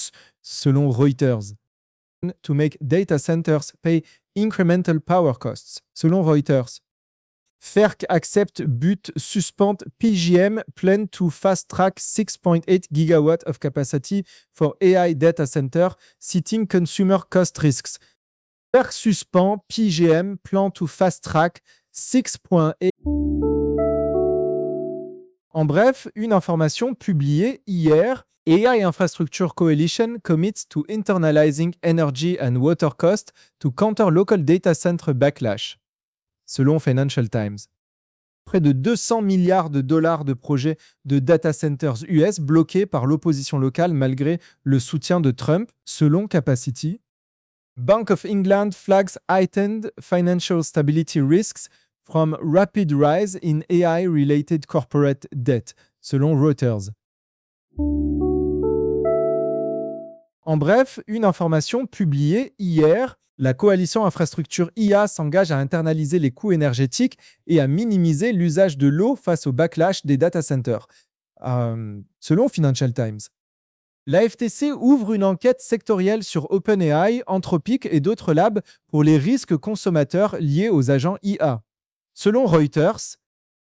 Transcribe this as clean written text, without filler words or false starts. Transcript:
selon Reuters. To make data centers pay incremental power costs, selon Reuters. FERC accepte but suspend PJM plan to fast-track 6.8 gigawatts of capacity for AI data center, citing consumer cost risks. FERC suspend PJM plan to fast-track 6.8. En bref, une information publiée hier. AI Infrastructure Coalition commits to internalizing energy and water costs to counter local data center backlash, selon Financial Times. Près de 200 milliards de dollars de projets de data centers US bloqués par l'opposition locale malgré le soutien de Trump, selon Capacity. Bank of England flags heightened financial stability risks from rapid rise in AI-related corporate debt, selon Reuters. En bref, une information publiée hier. La coalition infrastructure IA s'engage à internaliser les coûts énergétiques et à minimiser l'usage de l'eau face au backlash des data centers, selon Financial Times. La FTC ouvre une enquête sectorielle sur OpenAI, Anthropic et d'autres labs pour les risques consommateurs liés aux agents IA. Selon Reuters,